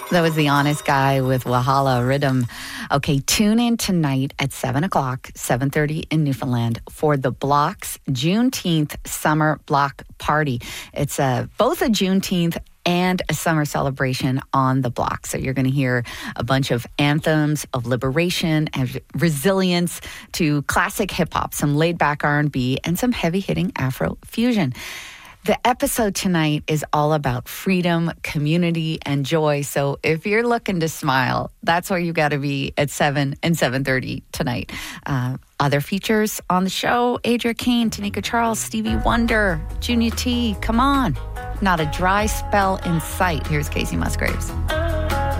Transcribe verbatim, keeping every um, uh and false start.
That was The Honest Guy with Wahala Rhythm. Okay, tune in tonight at seven o'clock, seven thirty in Newfoundland for the Blocks Juneteenth Summer Block Party. It's a, both a Juneteenth and a summer celebration on the block. So you're going to hear a bunch of anthems of liberation and resilience to classic hip-hop, some laid-back R and B, and some heavy-hitting Afro fusion. The episode tonight is all about freedom, community, and joy. So if you're looking to smile, that's where you got to be at seven and seven thirty tonight. Uh, other features on the show, Adria Kane, Tanika Charles, Stevie Wonder, Junior T. Come on. Not a dry spell in sight. Here's Casey Musgraves.